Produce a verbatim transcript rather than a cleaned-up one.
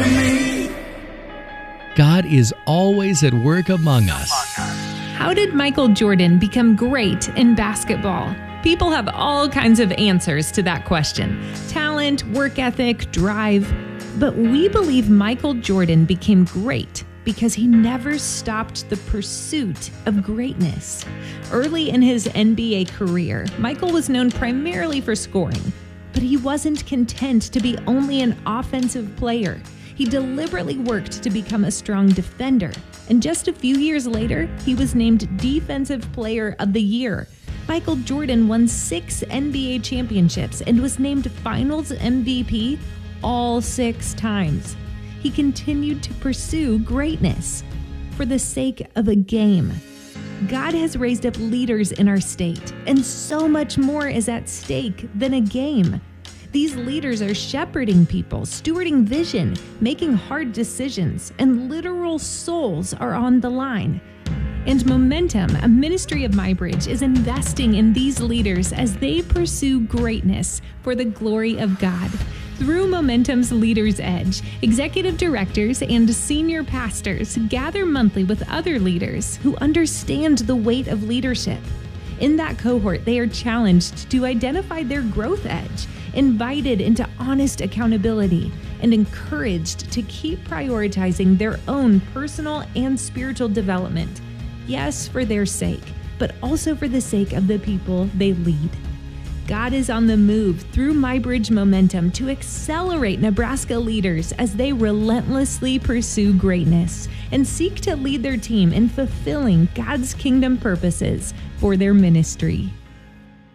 loving me. God is always at work among us. How did Michael Jordan become great in basketball? People have all kinds of answers to that question. Talent, work ethic, drive. But we believe Michael Jordan became great because he never stopped the pursuit of greatness. Early in his N B A career, Michael was known primarily for scoring, but he wasn't content to be only an offensive player. He deliberately worked to become a strong defender, and just a few years later, he was named Defensive Player of the Year. Michael Jordan won six N B A championships and was named Finals M V P all six times. He continued to pursue greatness for the sake of a game. God has raised up leaders in our state, and so much more is at stake than a game. These leaders are shepherding people, stewarding vision, making hard decisions, and literal souls are on the line. And Momentum, a ministry of MyBridge, is investing in these leaders as they pursue greatness for the glory of God. Through Momentum's Leaders Edge, executive directors and senior pastors gather monthly with other leaders who understand the weight of leadership. In that cohort, they are challenged to identify their growth edge, invited into honest accountability, and encouraged to keep prioritizing their own personal and spiritual development. Yes, for their sake, but also for the sake of the people they lead. God is on the move through MyBridge Momentum to accelerate Nebraska leaders as they relentlessly pursue greatness and seek to lead their team in fulfilling God's kingdom purposes for their ministry.